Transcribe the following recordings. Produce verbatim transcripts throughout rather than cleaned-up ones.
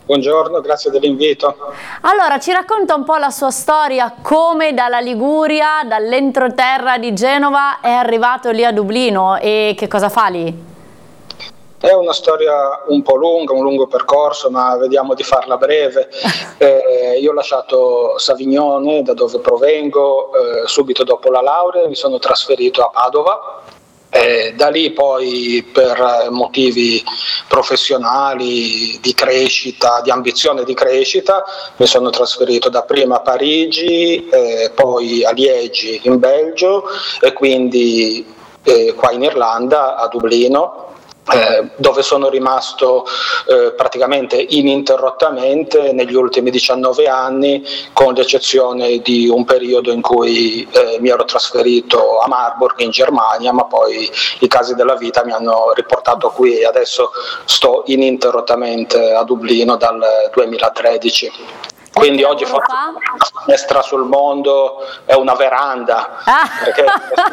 buongiorno, grazie dell'invito. Allora, ci racconta un po' la sua storia, come dalla Liguria, dall'entroterra di Genova è arrivato lì a Dublino e che cosa fa lì? È una storia un po' lunga, un lungo percorso, ma vediamo di farla breve. Eh, io ho lasciato Savignone, da dove provengo, eh, subito dopo la laurea, mi sono trasferito a Padova. Eh, da lì poi per motivi professionali, di crescita, di ambizione di crescita, mi sono trasferito dapprima a Parigi, eh, poi a Liegi in Belgio e quindi eh, qua in Irlanda, a Dublino. Eh, dove sono rimasto eh, praticamente ininterrottamente negli ultimi diciannove anni, con l'eccezione di un periodo in cui eh, mi ero trasferito a Marburg in Germania, ma poi i casi della vita mi hanno riportato qui e adesso sto ininterrottamente a Dublino dal duemilatredici. Quindi oggi faccio una finestra sul mondo, è una veranda. Ah. Perché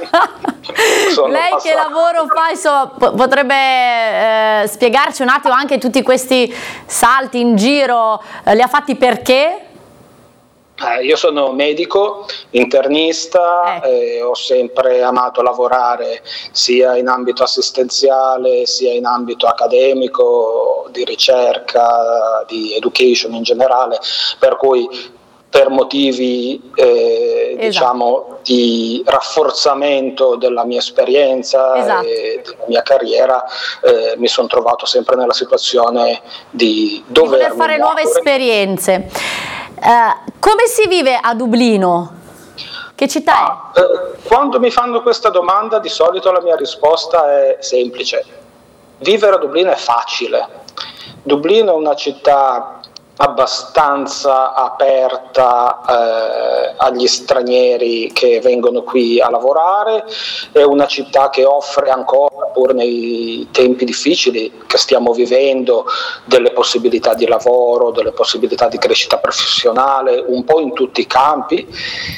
Lei passato. Che lavoro fa? Insomma, potrebbe eh, spiegarci un attimo anche tutti questi salti in giro, eh, li ha fatti perché? Eh, io sono medico, internista, eh. e ho sempre amato lavorare sia in ambito assistenziale sia in ambito accademico, di ricerca, di education in generale, per cui per motivi eh, esatto. diciamo di rafforzamento della mia esperienza esatto. e della mia carriera eh, mi sono trovato sempre nella situazione di dover di voler fare nuove esperienze. Uh, come si vive a Dublino? Che città ah, è? Eh, quando mi fanno questa domanda di solito la mia risposta è semplice: vivere a Dublino è facile. Dublino è una città abbastanza aperta eh, agli stranieri che vengono qui a lavorare, è una città che offre ancora, pur nei tempi difficili che stiamo vivendo, delle possibilità di lavoro, delle possibilità di crescita professionale un po' in tutti i campi,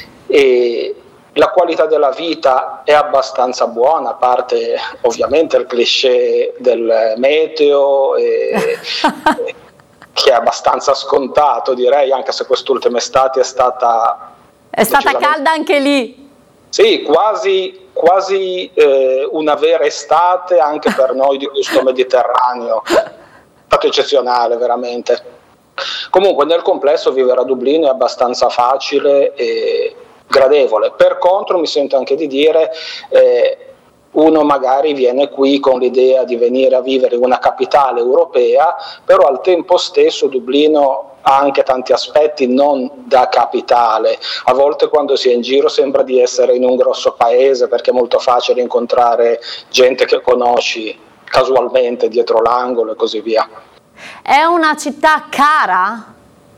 e la qualità della vita è abbastanza buona, a parte ovviamente il cliché del meteo e che è abbastanza scontato, direi, anche se quest'ultima estate è stata è stata calda anche lì. Sì, quasi, quasi eh, una vera estate anche per noi di gusto mediterraneo, è stato eccezionale veramente. Comunque nel complesso vivere a Dublino è abbastanza facile e gradevole. Per contro mi sento anche di dire eh, uno magari viene qui con l'idea di venire a vivere in una capitale europea, però al tempo stesso Dublino ha anche tanti aspetti non da capitale. A volte quando si è in giro sembra di essere in un grosso paese, perché è molto facile incontrare gente che conosci casualmente dietro l'angolo e così via. È una città cara?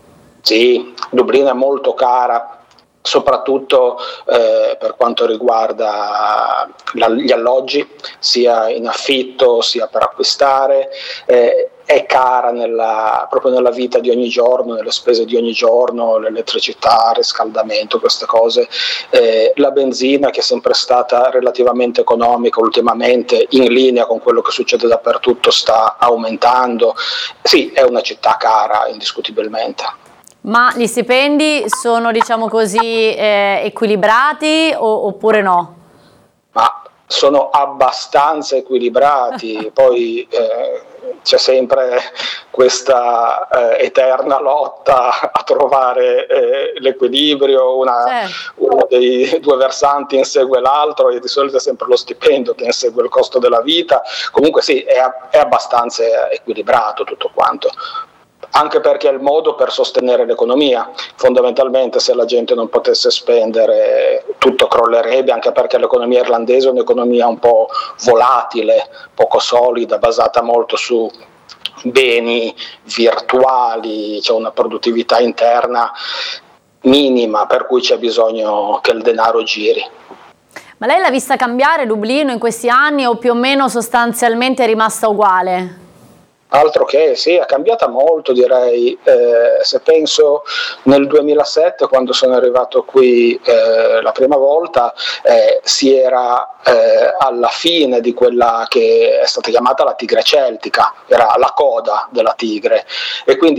Sì, Dublino è molto cara, soprattutto eh, per quanto riguarda la, gli alloggi, sia in affitto sia per acquistare, eh, è cara nella, proprio nella vita di ogni giorno, nelle spese di ogni giorno, l'elettricità, il riscaldamento, queste cose, eh, la benzina, che è sempre stata relativamente economica, ultimamente in linea con quello che succede dappertutto sta aumentando. Sì, è una città cara indiscutibilmente. Ma gli stipendi sono, diciamo così, eh, equilibrati o, oppure no? Ma sono abbastanza equilibrati, poi eh, c'è sempre questa eh, eterna lotta a trovare eh, l'equilibrio, una, certo. uno dei due versanti insegue l'altro e di solito è sempre lo stipendio che insegue il costo della vita. Comunque sì, è, è abbastanza equilibrato tutto quanto. Anche perché è il modo per sostenere l'economia. Fondamentalmente se la gente non potesse spendere tutto crollerebbe, anche perché l'economia irlandese è un'economia un po' volatile, poco solida, basata molto su beni virtuali, c'è una produttività interna minima, per cui c'è bisogno che il denaro giri. Ma lei l'ha vista cambiare Dublino in questi anni o più o meno sostanzialmente è rimasta uguale? Altro che, sì, è cambiata molto, direi. Eh, se penso nel duemilasette, quando sono arrivato qui eh, la prima volta, eh, si era eh, alla fine di quella che è stata chiamata la tigre celtica, era la coda della tigre, e quindi